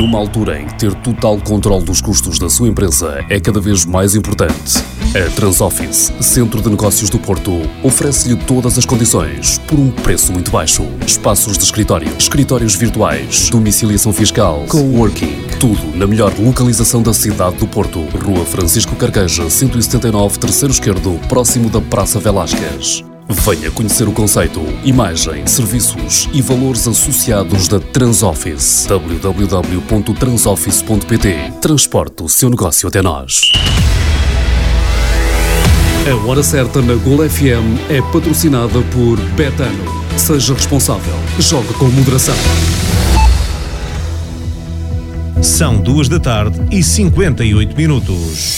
Numa altura em que ter total controle dos custos da sua empresa é cada vez mais importante, a Transoffice, Centro de Negócios do Porto, oferece-lhe todas as condições por um preço muito baixo. Espaços de escritório, escritórios virtuais, domiciliação fiscal, coworking, tudo na melhor localização da cidade do Porto. Rua Francisco Carqueja, 179, terceiro esquerdo, próximo da Praça Velásquez. Venha conhecer o conceito, imagem, serviços e valores associados da Transoffice. www.transoffice.pt. Transporte o seu negócio até nós. A Hora Certa na Gol FM é patrocinada por Betano. Seja responsável. Jogue com moderação. São 14h58.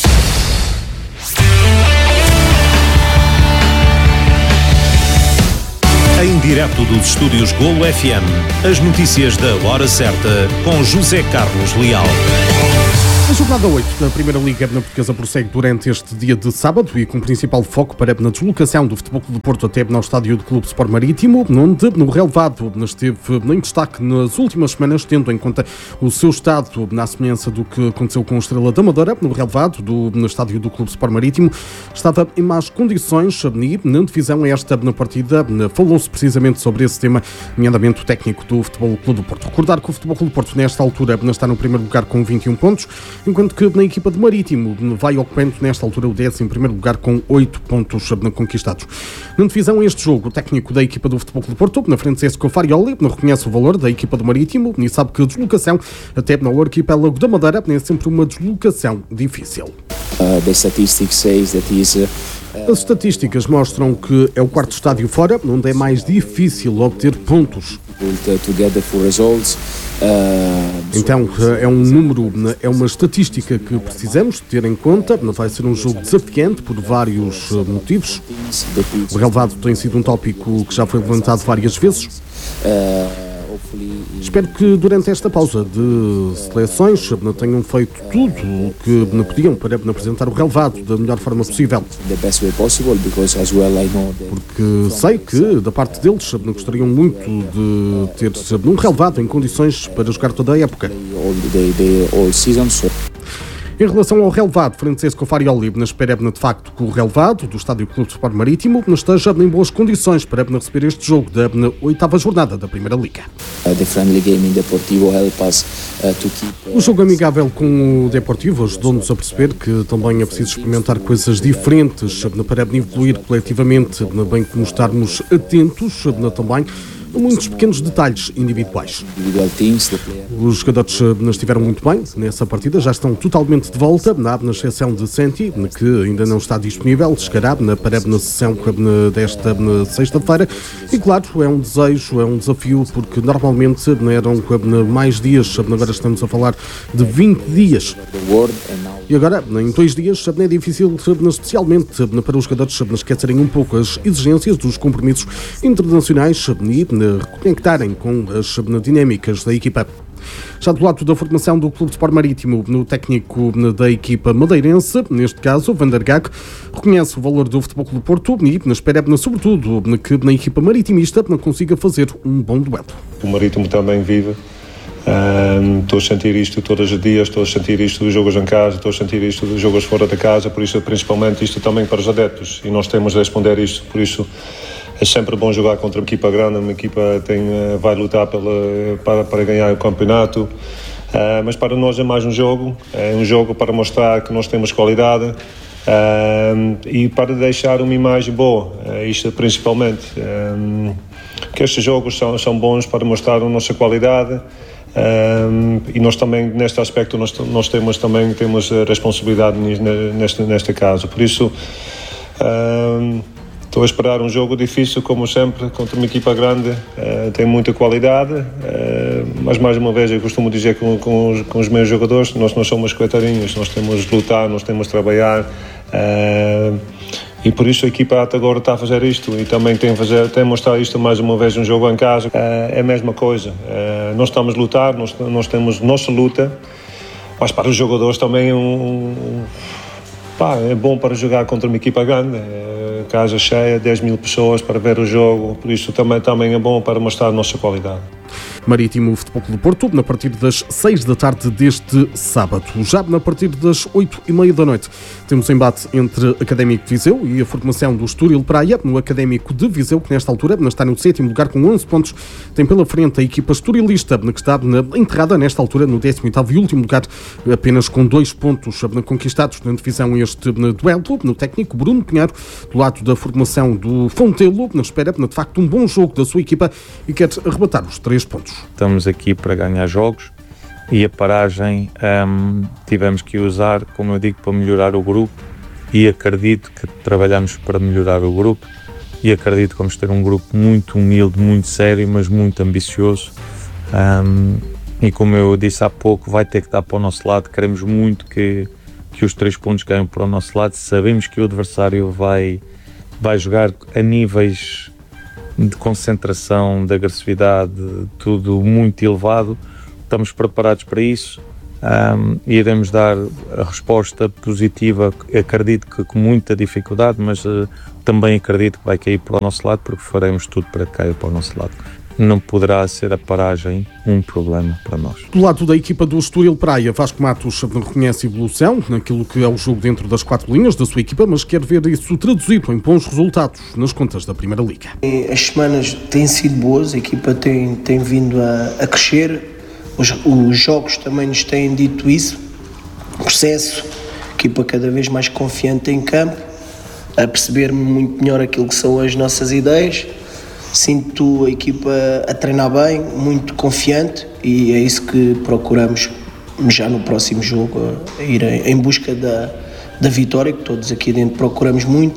Em direto dos estúdios Golo FM, as notícias da Hora Certa com José Carlos Leal. A jornada 8 da Primeira Liga Portuguesa prossegue durante este dia de sábado e com principal foco para na deslocação do Futebol Clube do Porto até ao estádio do Clube Sport Marítimo, onde no relevado esteve em destaque nas últimas semanas, tendo em conta o seu estado na semelhança do que aconteceu com o Estrela da Amadora, no relevado no estádio do Clube Sport Marítimo, estava em más condições e na divisão esta na partida falou-se precisamente sobre esse tema, nomeadamente o técnico do Futebol Clube do Porto. Recordar que o Futebol Clube do Porto nesta altura está no primeiro lugar com 21 pontos, enquanto que na equipa de Marítimo vai ocupando nesta altura o 10º lugar com 8 pontos conquistados. Na divisão este jogo, o técnico da equipa do Futebol Clube do Porto, na Francesco Farioli, reconhece o valor da equipa do Marítimo e sabe que a deslocação até no arquipélago da Madeira é sempre uma deslocação difícil. As estatísticas mostram que é o quarto estádio fora, onde é mais difícil obter pontos. Então é um número, é uma estatística que precisamos ter em conta. Vai ser um jogo desafiante por vários motivos. O relevado tem sido um tópico que já foi levantado várias vezes. Espero que durante esta pausa de seleções tenham feito tudo o que podiam para apresentar o relevado da melhor forma possível. Porque sei que da parte deles gostariam muito de ter um relevado em condições para jogar toda a época. Em relação ao relevado, Francesco Farioli espera de facto que o relevado do Estádio Clube Sport Marítimo esteja em boas condições para receber este jogo da 8ª jornada da Primeira Liga. O jogo amigável com o Deportivo ajudou-nos a perceber que também é preciso experimentar coisas diferentes para evoluir coletivamente, bem como estarmos atentos também a muitos pequenos detalhes individuais. Os jogadores estiveram muito bem nessa partida, já estão totalmente de volta, na exceção de Senti, que ainda não está disponível, chegará para a sessão desta sexta-feira. E claro, é um desejo, é um desafio, porque normalmente eram mais dias, agora estamos a falar de 20 dias. E agora, em 2 dias, é difícil, especialmente para os jogadores, esquecerem um pouco as exigências dos compromissos internacionais e reconectarem com as dinâmicas da equipa. Já do lado da formação do Clube de Sport Marítimo, no técnico da equipa madeirense, neste caso, Van der Gaag, reconhece o valor do Futebol Clube do Porto e espera, sobretudo, que na equipa maritimista consiga fazer um bom duelo. O Marítimo também vive. Estou a sentir isto todos os dias, estou a sentir isto dos jogos em casa, estou a sentir isto dos jogos fora da casa, por isso principalmente isto também para os adeptos e nós temos de responder isto, por isso é sempre bom jogar contra uma equipa grande, uma equipa vai lutar para ganhar o campeonato, mas para nós é mais um jogo para mostrar que nós temos qualidade e para deixar uma imagem boa, isto principalmente, que estes jogos são bons para mostrar a nossa qualidade. E nós também, neste aspecto, nós temos responsabilidade neste caso. Por isso, estou a esperar um jogo difícil, como sempre, contra uma equipa grande, tem muita qualidade, mas mais uma vez eu costumo dizer com os meus jogadores, nós não somos coitadinhos, nós temos de lutar, nós temos de trabalhar, e por isso a equipa até agora está a fazer isto e também tem a mostrar isto mais uma vez um jogo em casa. É a mesma coisa, nós estamos a lutar, nós temos nossa luta, mas para os jogadores também é bom para jogar contra uma equipa grande, casa cheia, 10 mil pessoas para ver o jogo, por isso também é bom para mostrar a nossa qualidade. Marítimo Futebol Clube do Porto, a partir das 6 da tarde deste sábado. Já a partir das 8h30 da noite, temos embate entre Académico de Viseu e a formação do Estoril Praia. No Académico de Viseu, que nesta altura está no 7º lugar com 11 pontos, tem pela frente a equipa estorilista, que está enterrada nesta altura no 18º e último lugar, apenas com 2 pontos conquistados na divisão. Este duelo no técnico Bruno Pinheiro, do lado da formação do Fontelo, espera de facto um bom jogo da sua equipa e quer arrebatar os 3 pontos. Estamos aqui para ganhar jogos e a paragem tivemos que usar, como eu digo, para melhorar o grupo, e acredito que trabalhamos para melhorar o grupo, e acredito que vamos ter um grupo muito humilde, muito sério, mas muito ambicioso, e como eu disse há pouco, vai ter que dar para o nosso lado. Queremos muito que os 3 pontos caiam para o nosso lado. Sabemos que o adversário vai jogar a níveis de concentração, de agressividade, tudo muito elevado. Estamos preparados para isso, e iremos dar a resposta positiva, acredito que com muita dificuldade, mas também acredito que vai cair para o nosso lado, porque faremos tudo para que caia para o nosso lado. Não poderá ser a paragem um problema para nós. Do lado da equipa do Estoril Praia, Vasco Matos reconhece evolução naquilo que é o jogo dentro das 4 linhas da sua equipa, mas quer ver isso traduzido em bons resultados nas contas da Primeira Liga. As semanas têm sido boas, a equipa tem vindo a crescer, os jogos também nos têm dito isso, o processo, a equipa cada vez mais confiante em campo, a perceber muito melhor aquilo que são as nossas ideias. Sinto a equipa a treinar bem, muito confiante, e é isso que procuramos já no próximo jogo, a ir em busca da vitória, que todos aqui dentro procuramos muito,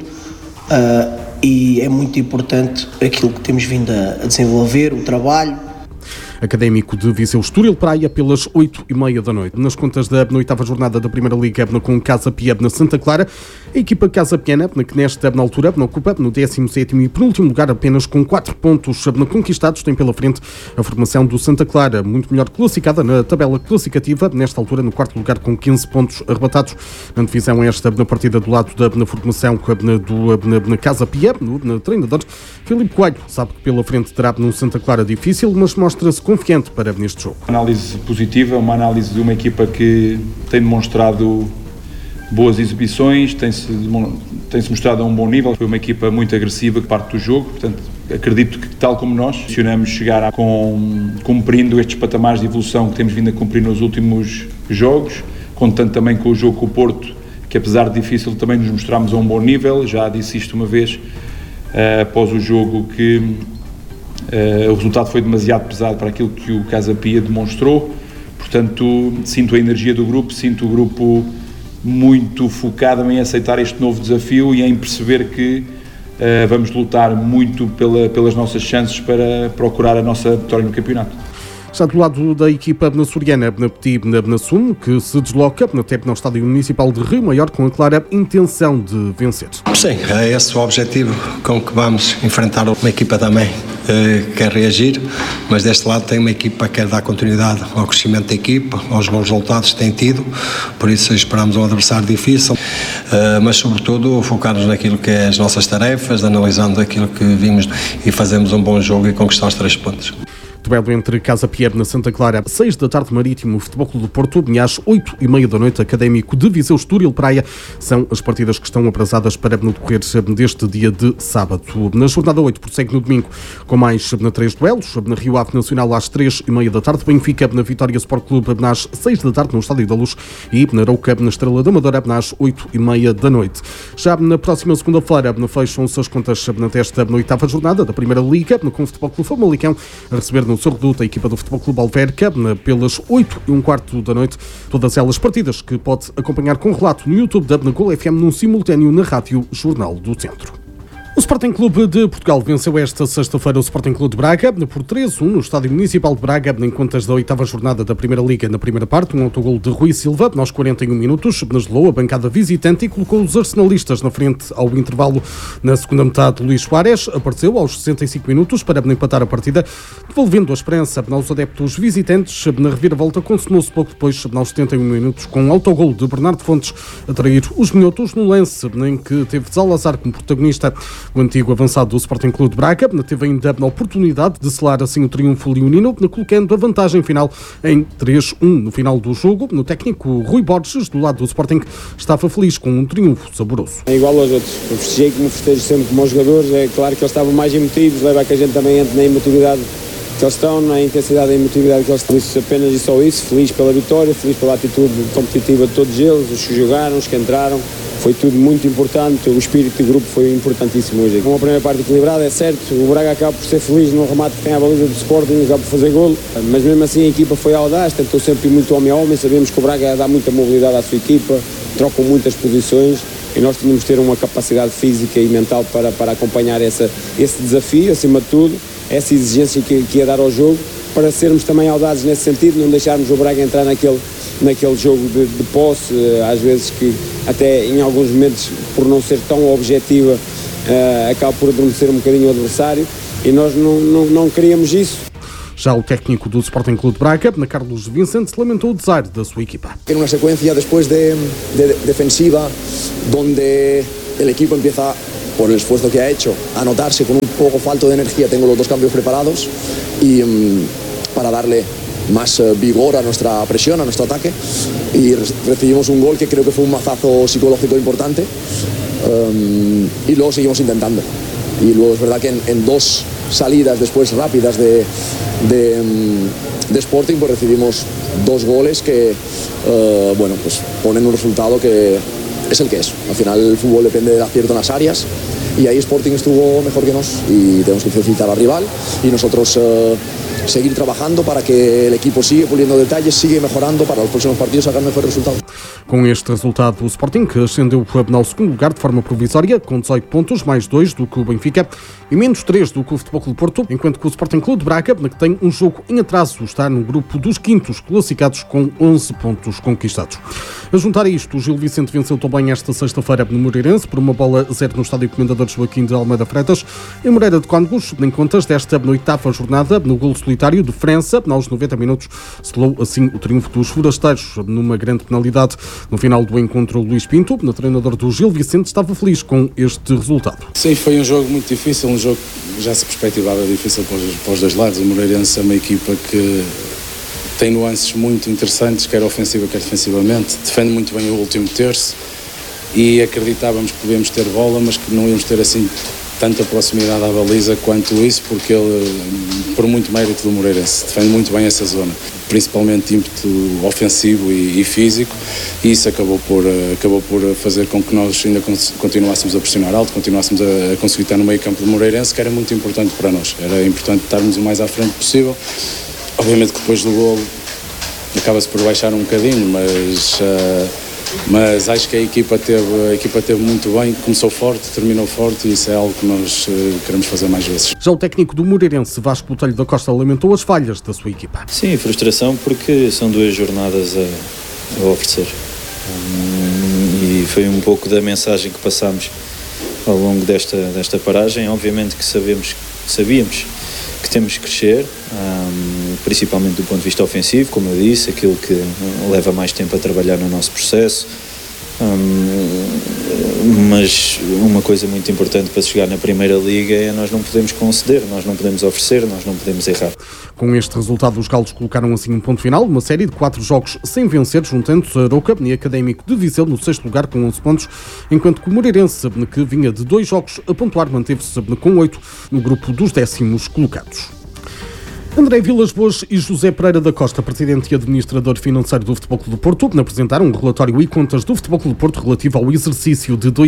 e é muito importante aquilo que temos vindo a desenvolver, o trabalho. Académico de Viseu Estoril Praia pelas 8h30 da noite. Nas contas da 8ª jornada da Primeira Liga, com Casa Pia na Santa Clara, a equipa Casa Piana, que nesta altura ocupa no 17º e penúltimo lugar, apenas com 4 pontos conquistados, tem pela frente a formação do Santa Clara, muito melhor classificada na tabela classificativa, nesta altura no 4º lugar com 15 pontos arrebatados. Na divisão esta, na partida do lado da formação do Casa Pia, no treinador Filipe Coelho, sabe que pela frente terá no Santa Clara difícil, mas mostra-se confiante para neste jogo. Uma análise positiva, uma análise de uma equipa que tem demonstrado boas exibições, tem-se mostrado a um bom nível. Foi uma equipa muito agressiva que parte do jogo, portanto acredito que, tal como nós, funcionamos chegar cumprindo estes patamares de evolução que temos vindo a cumprir nos últimos jogos, contando também com o jogo com o Porto, que apesar de difícil também nos mostramos a um bom nível. Já disse isto uma vez após o jogo, que o resultado foi demasiado pesado para aquilo que o Casa Pia demonstrou. Portanto, sinto a energia do grupo, sinto o grupo muito focado em aceitar este novo desafio e em perceber que vamos lutar muito pelas nossas chances para procurar a nossa vitória no campeonato. Está do lado da equipa açoriana, na Petit Nassum, que se desloca até no Estádio Municipal de Rio Maior com a clara intenção de vencer. Sim, é esse o objetivo com que vamos enfrentar uma equipa também que quer reagir, mas deste lado tem uma equipa que quer dar continuidade ao crescimento da equipa, aos bons resultados que tem tido, por isso esperamos um adversário difícil, mas sobretudo focar-nos naquilo que é as nossas tarefas, analisando aquilo que vimos e fazemos um bom jogo e conquistar os 3 pontos. Duelo entre Casa Pia na Santa Clara, 6 da tarde, Marítimo Futebol Clube do Porto, e às 8h30 da noite, Académico de Viseu Estoril Praia. São as partidas que estão aprazadas para no decorrer deste dia de sábado. Na jornada 8, prossegue no domingo com mais 3 duelos. Na Rio Ave Nacional às 3h30 da tarde, Benfica na Vitória Sport Clube às 6 da tarde no Estádio da Luz, e na Arouca na Estrela da Amadora às 8h30 da noite. Já na próxima segunda-feira fecham-se as contas desta 8ª jornada da Primeira Liga, com o Futebol Clube Famalicão a receber no seu reduto a equipa do Futebol Clube Alverca pelas 8h15 da noite. Todas elas partidas que pode acompanhar com relato no YouTube da Gol FM num simultâneo na Rádio Jornal do Centro. O Sporting Clube de Portugal venceu esta sexta-feira o Sporting Clube de Braga por 3-1 no Estádio Municipal de Braga, em contas da 8ª jornada da Primeira Liga. Na primeira parte, um autogol de Rui Silva, aos 41 minutos, gelou a bancada visitante e colocou os arsenalistas na frente ao intervalo. Na segunda metade, Luís Soares apareceu aos 65 minutos para empatar a partida, devolvendo a esperança aos adeptos visitantes. Na reviravolta, consumou-se pouco depois, aos 71 minutos, com um autogol de Bernardo Fontes a trair os minhotos no lance em que teve Zalazar como protagonista. O antigo avançado do Sporting Clube de Braga teve ainda a oportunidade de selar assim o triunfo leonino, colocando a vantagem final em 3-1 no final do jogo. No técnico Rui Borges, do lado do Sporting, estava feliz com um triunfo saboroso. É igual aos outros, eu festejei como festejo sempre como os jogadores, é claro que eles estavam mais emotivos, leva a que a gente também entre na emotividade que eles estão, na intensidade e emotividade que eles estão, isso, apenas e só isso, feliz pela vitória, feliz pela atitude competitiva de todos eles, os que jogaram, os que entraram, foi tudo muito importante, o espírito de grupo foi importantíssimo hoje. Uma primeira parte equilibrada, é certo, o Braga acaba por ser feliz no remate que tem a baliza do Sporting, acaba por fazer golo, mas mesmo assim a equipa foi audaz, tentou sempre muito homem a homem, sabemos que o Braga dá muita mobilidade à sua equipa, trocam muitas posições, e nós tínhamos de ter uma capacidade física e mental para acompanhar esse desafio, acima de tudo, essa exigência que ia dar ao jogo, para sermos também audazes nesse sentido, não deixarmos o Braga entrar naquele jogo de posse, às vezes que até em alguns momentos, por não ser tão objetiva, acaba por adormecer um bocadinho o adversário, e nós não queríamos isso. Já o técnico do Sporting Clube de Braga, Carlos Vicente, lamentou o desaire da sua equipa. En una secuencia después de defensiva, donde el equipo empieza, por el esfuerzo que ha hecho, a notarse con un poco falto de energía. Tengo los dos cambios preparados y para darle más vigor a nuestra presión, a nuestro ataque, y recibimos un gol que creo que fue un mazazo psicológico importante, y luego seguimos intentando. Y luego es verdad que en dos salidas después rápidas de Sporting, pues recibimos dos goles que pues ponen un resultado que es el que es. Al final el fútbol depende del acierto en las áreas, y ahí Sporting estuvo mejor que nos, y tenemos que felicitar al rival y nosotros seguir trabajando para que el equipo siga puliendo detalles, siga mejorando para los próximos partidos sacar mejor resultado. Com este resultado, o Sporting ascendeu ao segundo lugar de forma provisória, com 18 pontos, mais 2 do que o Benfica e menos 3 do que o Futebol Clube Porto, enquanto que o Sporting Clube de Braga, que tem um jogo em atraso, está no grupo dos quintos classificados com 11 pontos conquistados. A juntar a isto, o Gil Vicente venceu também esta sexta-feira no Moreirense por 1-0 no estádio Comendador Joaquim de Almeida Freitas, em Moreira de Cónegos, em contas desta oitava jornada, no golo solitário de França, aos 90 minutos, selou assim o triunfo dos forasteiros numa grande penalidade. No final do encontro, Luís Pinto, o treinador do Gil Vicente, estava feliz com este resultado. Sim, foi um jogo muito difícil, um jogo que já se perspectivava difícil para os dois lados. O Moreirense é uma equipa que tem nuances muito interessantes, quer ofensiva, quer defensivamente, defende muito bem o último terço e acreditávamos que podíamos ter bola, mas que não íamos ter assim tanta proximidade à baliza quanto isso, porque ele, por muito mérito do Moreirense, defende muito bem essa zona, principalmente ímpeto ofensivo e físico, e isso acabou por fazer com que nós ainda continuássemos a pressionar alto, continuássemos a conseguir estar no meio campo do Moreirense, que era muito importante para nós. Era importante estarmos o mais à frente possível. Obviamente que depois do golo acaba-se por baixar um bocadinho, mas acho que a equipa teve muito bem, começou forte, terminou forte, e isso é algo que nós queremos fazer mais vezes. Já o técnico do Moreirense, Vasco Botelho da Costa, lamentou as falhas da sua equipa. Sim, frustração, porque são 2 jornadas a oferecer, e foi um pouco da mensagem que passámos ao longo desta paragem. Obviamente que sabíamos que temos que crescer, principalmente do ponto de vista ofensivo, como eu disse, aquilo que leva mais tempo a trabalhar no nosso processo, mas uma coisa muito importante para se chegar na Primeira Liga é nós não podemos conceder, nós não podemos oferecer, nós não podemos errar. Com este resultado, os galos colocaram assim um ponto final, uma série de 4 jogos sem vencer, juntando-se a Arouca e Académico de Viseu no 6º lugar com 11 pontos, enquanto que o Moreirense, que vinha de 2 jogos a pontuar, manteve-se com 8 no grupo dos 10º colocados. André Vilas Boas e José Pereira da Costa, presidente e administrador financeiro do Futebol Clube do Porto, apresentaram um relatório e contas do Futebol Clube do Porto relativo ao exercício de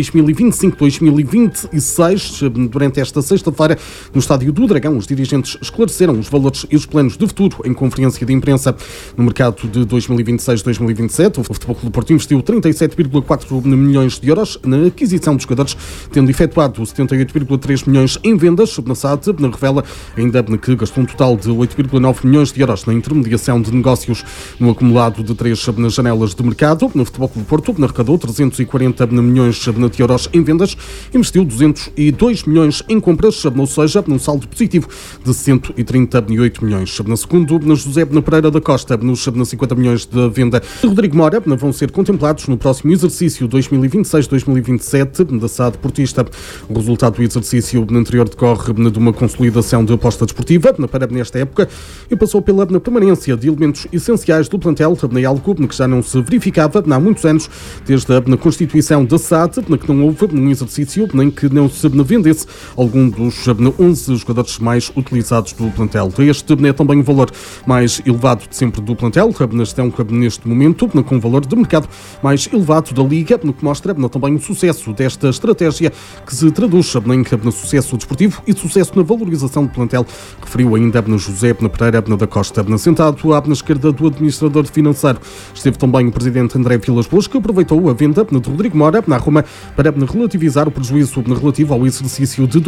2025-2026. Durante esta sexta-feira, no Estádio do Dragão, os dirigentes esclareceram os valores e os planos de futuro em conferência de imprensa. No mercado de 2026-2027, o Futebol Clube do Porto investiu 37,4 milhões de euros na aquisição dos jogadores, tendo efetuado 78,3 milhões em vendas. Na SAD revela ainda que gastou um total de 8,9 milhões de euros na intermediação de negócios no acumulado de 3 janelas de mercado. No Futebol Clube do Porto, arrecadou 340 milhões de euros em vendas, investiu 202 milhões em compras, ou seja, num saldo positivo de 138 milhões. Na segundo, José Pereira da Costa, nos 50 milhões de venda de Rodrigo Mora, vão ser contemplados no próximo exercício 2026-2027 da SAD Portista. O resultado do exercício anterior decorre de uma consolidação de aposta desportiva para nesta época e passou pela permanência de elementos essenciais do plantel, algo que já não se verificava há muitos anos, desde a constituição da SAD, que não houve um exercício nem que não se vendesse algum dos 11 jogadores mais utilizados do plantel. Este é também o valor mais elevado de sempre do plantel, neste momento, com o valor de mercado mais elevado da Liga, no que mostra também o sucesso desta estratégia, que se traduz no sucesso desportivo e sucesso na valorização do plantel, referiu ainda José Pereira da Costa. Sentado à esquerda do administrador financeiro esteve também o presidente André Vilas Boas, que aproveitou a venda de Rodrigo Mora na Roma para relativizar o prejuízo relativo ao exercício de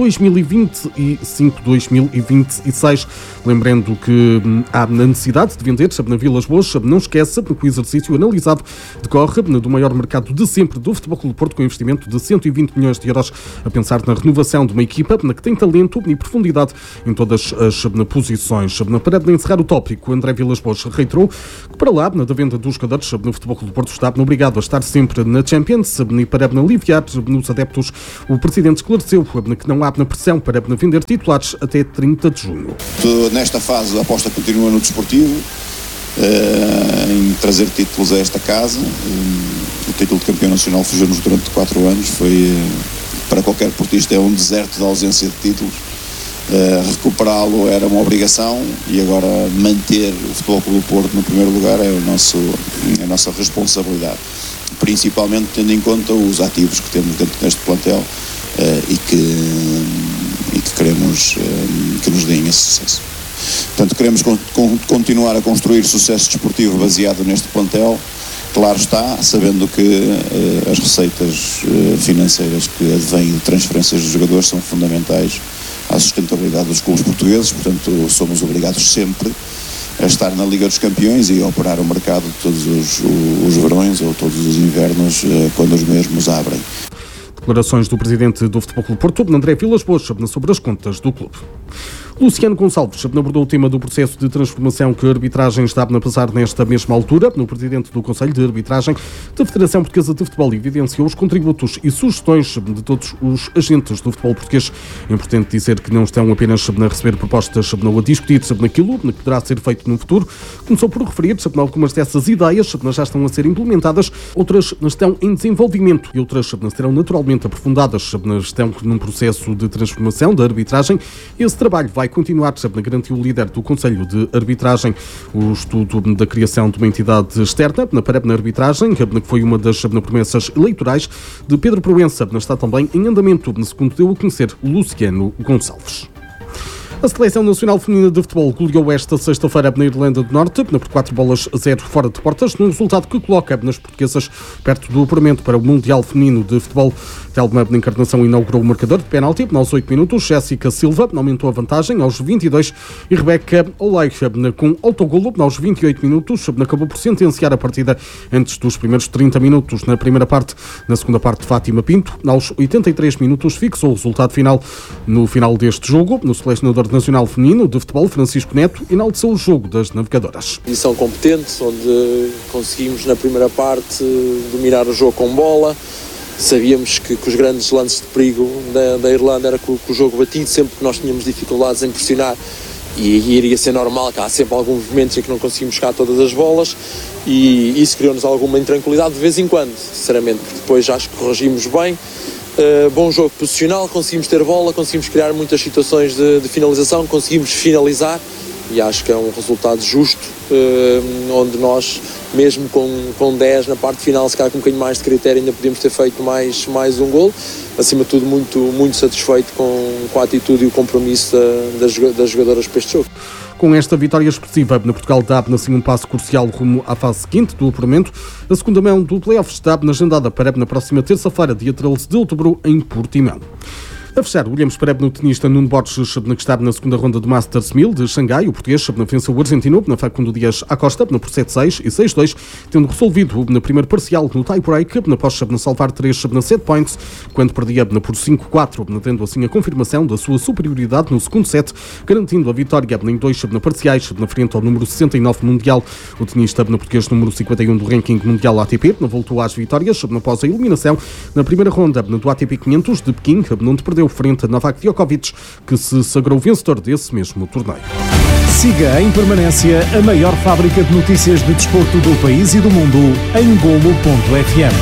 2025-2026. Lembrando que há necessidade de vender na Vilas Boas. Não esqueça que o exercício analisado decorre do maior mercado de sempre do Futebol Clube do Porto, com investimento de 120 milhões de euros, a pensar na renovação de uma equipa que tem talento e profundidade em todas as posições. Para encerrar o tópico, André Vilas Boas reiterou que, para lá da venda dos jogadores no Futebol Clube do Porto, está obrigado a estar sempre na Champions e para aliviar nos adeptos, o presidente esclareceu que não há pressão para vender titulares até 30 de junho. Nesta fase, a aposta continua no desportivo, em trazer títulos a esta casa. O título de campeão nacional fugiu-nos durante 4 anos, foi, para qualquer portista, é um deserto de ausência de títulos. Recuperá-lo era uma obrigação e agora manter o Futebol Clube do Porto no primeiro lugar é a nossa responsabilidade, principalmente tendo em conta os ativos que temos dentro deste plantel e que queremos que nos deem esse sucesso. Portanto, queremos continuar a construir sucesso desportivo baseado neste plantel, claro está, sabendo que as receitas financeiras que advêm de transferências dos jogadores são fundamentais à sustentabilidade dos clubes portugueses. Portanto, somos obrigados sempre a estar na Liga dos Campeões e a operar o mercado de todos os verões ou todos os invernos quando os mesmos abrem. Declarações do presidente do Futebol Clube do Porto, André Vilas Boas, sobre as contas do clube. Luciano Gonçalves abordou o tema do processo de transformação que a arbitragem está a passar nesta mesma altura. O presidente do Conselho de Arbitragem da Federação Portuguesa de Futebol evidenciou os contributos e sugestões de todos os agentes do futebol português. É importante dizer que não estão apenas a receber propostas, a discutir naquilo que poderá ser feito no futuro. Começou por referir algumas dessas ideias já estão a ser implementadas, outras estão em desenvolvimento e outras serão naturalmente aprofundadas. Estão num processo de transformação da arbitragem. Esse trabalho vai continuar, garantiu o líder do Conselho de Arbitragem. O estudo da criação de uma entidade externa para a arbitragem, que foi uma das promessas eleitorais de Pedro Proença, está também em andamento, segundo deu a conhecer Luciano Gonçalves. A Seleção Nacional Feminina de Futebol goleou esta sexta-feira na Irlanda do Norte por 4-0 fora de portas, num resultado que coloca as portuguesas perto do apuramento para o Mundial Feminino de Futebol. Telma de Encarnação inaugurou o marcador de penalti aos 8 minutos. Jéssica Silva aumentou a vantagem aos 22 e Rebeca Olay, com autogolo aos 28 minutos, acabou por sentenciar a partida antes dos primeiros 30 minutos na primeira parte. Na segunda parte, Fátima Pinto, aos 83 minutos, fixou o resultado final. No final deste jogo, no selecionador nacional feminino de futebol, Francisco Neto, enalteceu o jogo das navegadoras. Edição competente, onde conseguimos na primeira parte dominar o jogo com bola. Sabíamos que os grandes lances de perigo da Irlanda era com o jogo batido, sempre que nós tínhamos dificuldades em pressionar, e iria ser normal que há sempre alguns momentos em que não conseguimos buscar todas as bolas, e isso criou-nos alguma intranquilidade de vez em quando, sinceramente, porque depois acho que corrigimos bem. Bom jogo posicional, conseguimos ter bola, conseguimos criar muitas situações de finalização, conseguimos finalizar, e acho que é um resultado justo, onde nós, mesmo com 10 na parte final, se calhar com um bocadinho mais de critério, ainda podíamos ter feito mais um golo. Acima de tudo, muito satisfeito com a atitude e o compromisso das jogadoras para este jogo. Com esta vitória expressiva, Portugal dá assim um passo crucial rumo à fase seguinte do apuramento. A segunda mão do play-off está agendada para na próxima terça-feira, dia 13 de outubro, em Portimão. A fechar, olhamos para no tenista Nuno Borges, que está na segunda ronda do Masters 1000 de Xangai. O português venceu o argentino na Facundo Dias Acosta por 7-6 e 6-2, tendo resolvido na primeira parcial no tie-break, após salvar 3 set points, quando perdia por 5-4, tendo assim a confirmação da sua superioridade no segundo set, garantindo a vitória em 2 parciais, na frente ao número 69 mundial. O tenista português número 51 do ranking mundial ATP voltou às vitórias após a eliminação na primeira ronda do ATP 500 de Pequim, onde perdeu frente a Novak Djokovic, que se sagrou vencedor desse mesmo torneio. Siga em permanência a maior fábrica de notícias de desporto do país e do mundo em Golo.fm.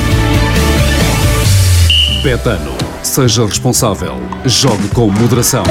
Betano. Seja responsável. Jogue com moderação.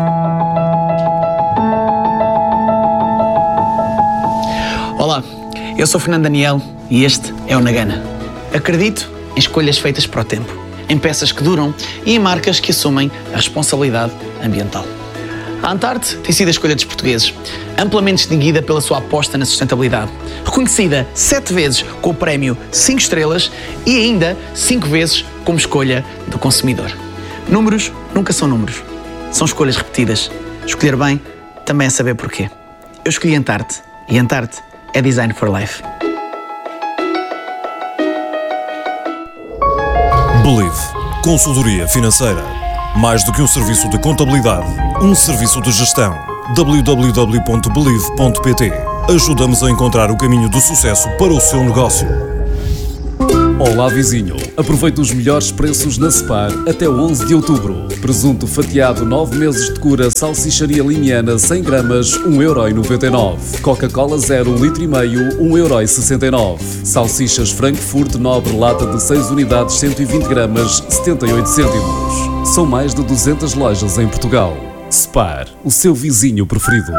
Olá, eu sou Fernando Daniel e este é o Nagana. Acredito em escolhas feitas para o tempo, em peças que duram e em marcas que assumem a responsabilidade ambiental. A Antarte tem sido a escolha dos portugueses, amplamente distinguida pela sua aposta na sustentabilidade, reconhecida 7 vezes com o prémio 5 estrelas e ainda 5 vezes como escolha do consumidor. Números nunca são números, são escolhas repetidas. Escolher bem também é saber porquê. Eu escolhi Antarte e Antarte é Design for Life. Believe. Consultoria financeira. Mais do que um serviço de contabilidade, um serviço de gestão. www.believe.pt. Ajudamos a encontrar o caminho do sucesso para o seu negócio. Olá vizinho, aproveite os melhores preços na Spar até 11 de outubro. Presunto fatiado 9 meses de cura, salsicharia limiana 100 gramas, 1,99€. Coca-Cola 0, 1,5 litro, 1,69€. Salsichas Frankfurt Nobre, lata de 6 unidades, 120 gramas, 78 cêntimos. São mais de 200 lojas em Portugal. Spar, o seu vizinho preferido.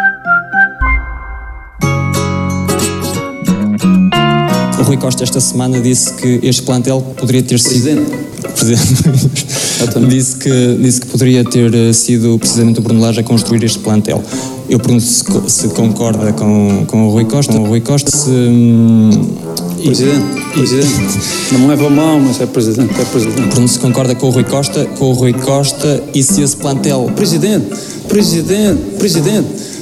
O Rui Costa esta semana disse que este plantel poderia ter sido... Presidente. disse que poderia ter sido precisamente o Bruno Lage a construir este plantel. Eu pergunto se concorda com o Rui Costa. Presidente, não leva a mão, mas é presidente. Pergunto se concorda com o Rui Costa e se esse plantel... Presidente,